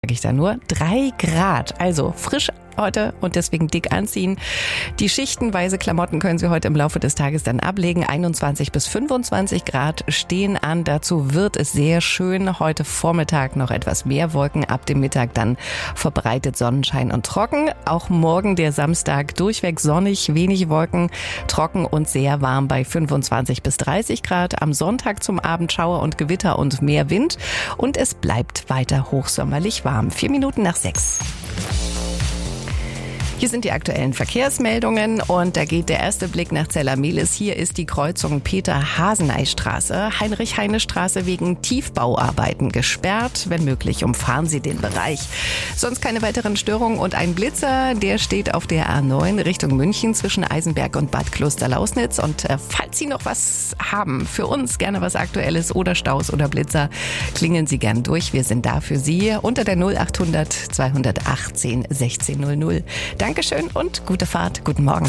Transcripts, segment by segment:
Sage ich da nur, 3 Grad, also frisch heute und deswegen dick anziehen. Die schichtenweise Klamotten können Sie heute im Laufe des Tages dann ablegen. 21 bis 25 Grad stehen an. Dazu wird es sehr schön. Heute Vormittag noch etwas mehr Wolken. Ab dem Mittag dann verbreitet Sonnenschein und trocken. Auch morgen, der Samstag, durchweg sonnig, wenig Wolken, trocken und sehr warm bei 25 bis 30 Grad. Am Sonntag zum Abend Schauer und Gewitter und mehr Wind. Und es bleibt weiter hochsommerlich warm. 4:04. Hier sind die aktuellen Verkehrsmeldungen und da geht der erste Blick nach Zella-Mehlis. Hier ist die Kreuzung Peter-Haseney-Straße, Heinrich-Heine-Straße wegen Tiefbauarbeiten gesperrt. Wenn möglich, umfahren Sie den Bereich. Sonst keine weiteren Störungen und ein Blitzer, der steht auf der A9 Richtung München zwischen Eisenberg und Bad Klosterlausnitz. Und falls Sie noch was haben für uns, gerne was Aktuelles oder Staus oder Blitzer, klingeln Sie gern durch. Wir sind da für Sie unter der 0800 218 1600. Dankeschön und gute Fahrt. Guten Morgen.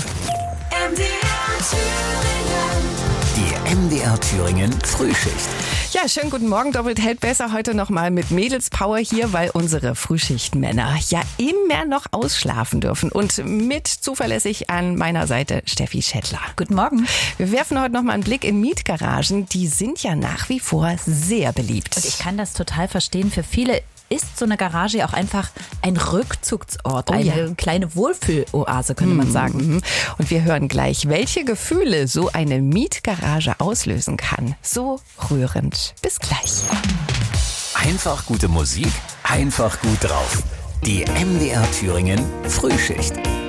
Die MDR Thüringen Frühschicht. Ja, schönen guten Morgen. Doppelt hält besser heute nochmal mit Mädelspower hier, weil unsere Frühschichtmänner ja immer noch ausschlafen dürfen. Und mit zuverlässig an meiner Seite Steffi Schettler. Guten Morgen. Wir werfen heute nochmal einen Blick in Mietgaragen. Die sind ja nach wie vor sehr beliebt. Und ich kann das total verstehen. Für viele ist so eine Garage auch einfach ein Rückzugsort, eine kleine Wohlfühloase, könnte man sagen. Und wir hören gleich, welche Gefühle so eine Mietgarage auslösen kann. So rührend. Bis gleich. Einfach gute Musik, einfach gut drauf. Die MDR Thüringen Frühschicht.